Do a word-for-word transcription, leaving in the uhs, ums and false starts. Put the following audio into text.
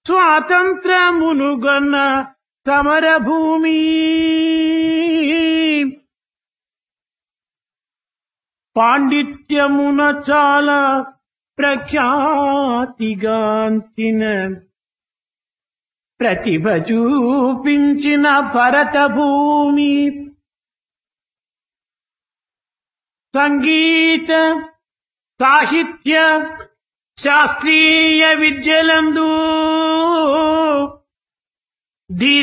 స్వాతంత్రమునుగొన్న సమరభూమి. పాండిత్యమున చాలా ప్రఖ్యాతిగాంచిన ప్రతిభ చూపించిన భరత భూమి. సంగీత సాహిత్య శాస్త్రీయ విద్యలందు